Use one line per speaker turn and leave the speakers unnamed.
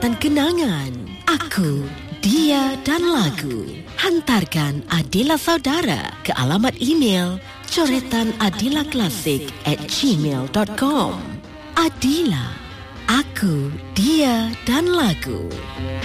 coretan kenangan. Aku, Dia dan Lagu. Hantarkan Adila Saudara ke alamat email coretanadilaklasik@gmail.com. Adila, Aku, Dia dan Lagu.